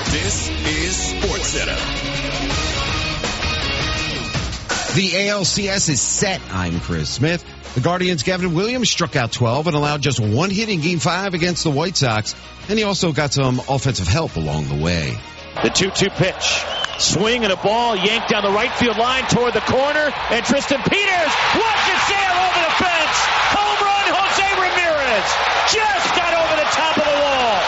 This is SportsCenter. The ALCS is set. I'm Chris Smith. The Guardians' Gavin Williams struck out 12 and allowed just one hit in Game 5 against the White Sox, and he also got some offensive help along the way. The 2-2 pitch. Swing and a ball yanked down the right field line toward the corner, and Tristan Peters watch it sail over the fence. Home run, Jose Ramirez. Just got over the top of the wall.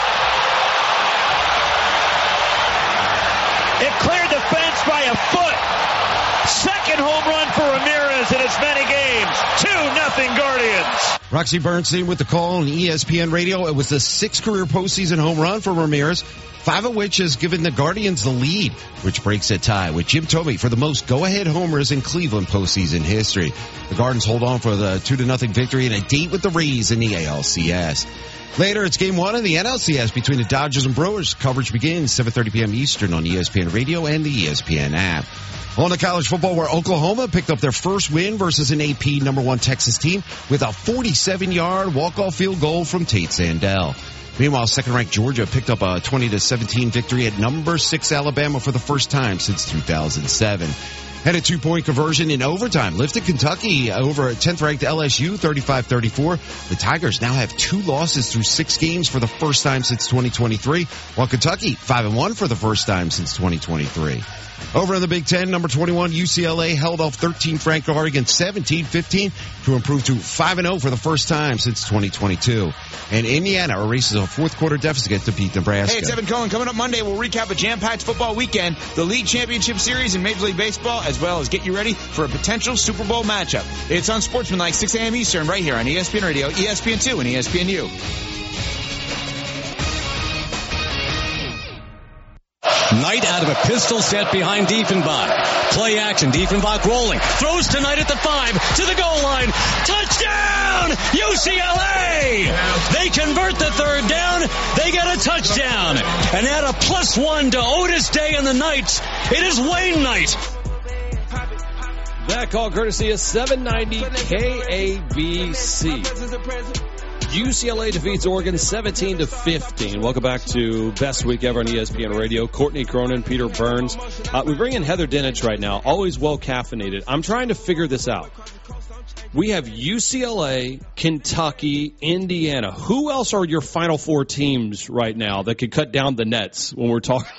It cleared the fence by a foot. Second home run for Ramirez in as many games. 2-0 Guardians. Roxy Bernstein with the call on ESPN Radio. It was the 6th career postseason home run for Ramirez, 5 of which has given the Guardians the lead, which breaks a tie with Jim Thome for the most go-ahead homers in Cleveland postseason history. The Guardians hold on for the 2-0 victory and a date with the Rays in the ALCS. Later, it's Game 1 of the NLCS between the Dodgers and Brewers. Coverage begins 7:30 p.m. Eastern on ESPN Radio and the ESPN app. On to college football, where Oklahoma picked up their first win versus an AP number 1 Texas team with a 47-yard walk-off field goal from Tate Sandell. Meanwhile, second-ranked Georgia picked up a 20-17 victory at number 6 Alabama for the first time since 2007. Had a 2-point conversion in overtime, lifted Kentucky over 10th-ranked LSU 35-34. The Tigers now have 2 losses through 6 games for the first time since 2023, while Kentucky 5-1 for the first time since 2023. Over in the Big Ten, number 21 UCLA held off 13th-ranked Oregon 17-15 to improve to 5-0 for the first time since 2022. And Indiana erases a fourth-quarter deficit to beat Nebraska. Hey, it's Evan Cohen. Coming up Monday, we'll recap a jam-packed football weekend, the League Championship Series in Major League Baseball, as well as get you ready for a potential Super Bowl matchup. It's on Sportsmanlike, 6 a.m. Eastern, right here on ESPN Radio, ESPN2, and ESPNU. Knight out of a pistol set behind Diefenbach. Play action. Diefenbach rolling. Throws to Knight at the 5 to the goal line. Touchdown! UCLA! They convert the third down. They get a touchdown. And add a +1 to Otis Day and the Knights. It is Wayne Knight. That call courtesy of 790 KABC. UCLA defeats Oregon 17-15. Welcome back to Best Week Ever on ESPN Radio. Courtney Cronin, Peter Burns. We bring in Heather Dinich right now, always well caffeinated. I'm trying to figure this out. We have UCLA, Kentucky, Indiana. Who else are your Final Four teams right now that could cut down the nets when we're talking?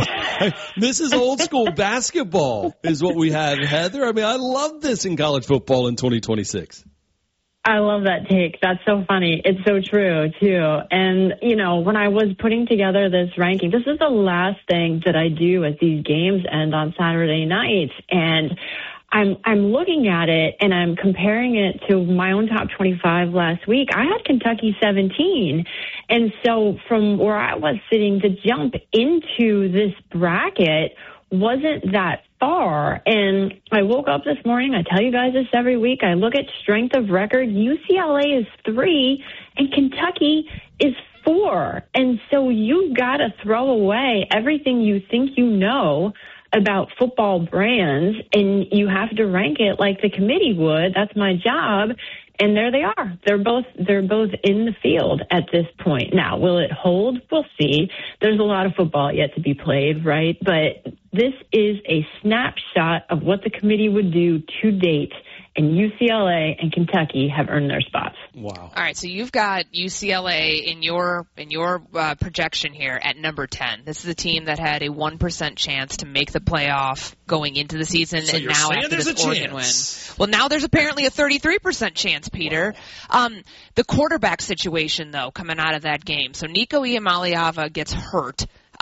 This is old school basketball is what we have, Heather. I mean, I love this in college football in 2026. I love that take. That's so funny. It's so true, too. And, you know, when I was putting together this ranking, this is the last thing that I do as these games end on Saturday nights. And I'm looking at it and I'm comparing it to my own top 25 last week. I had Kentucky 17. And so from where I was sitting, to jump into this bracket wasn't that far. And I woke up this morning, I tell you guys this every week, I look at strength of record. UCLA is 3 and Kentucky is 4. And so you got to throw away everything you think you know about football brands, and you have to rank it like the committee would. That's my job. And there they are. They're both in the field at this point. Now, will it hold? We'll see. There's a lot of football yet to be played, right? But this is a snapshot of what the committee would do to date, and UCLA and Kentucky have earned their spots. Wow. All right, so you've got UCLA in your projection here at number 10. This is a team that had a 1% chance to make the playoff going into the season, so and now after this Oregon win. Well, now there's apparently a 33% chance, Peter. Wow. The quarterback situation, though, coming out of that game. So Nico Iamaleava gets hurt.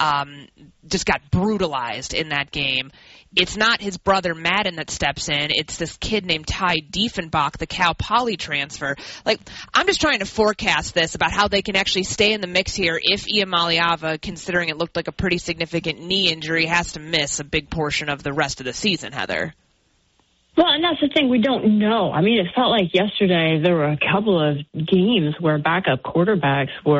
Just got brutalized in that game. It's not his brother Madden that steps in. It's this kid named Ty Diefenbach, the Cal Poly transfer. Like, I'm just trying to forecast this about how they can actually stay in the mix here if Iamaleava, considering it looked like a pretty significant knee injury, has to miss a big portion of the rest of the season, Heather. Well, and that's the thing. We don't know. I mean, it felt like yesterday there were a couple of games where backup quarterbacks were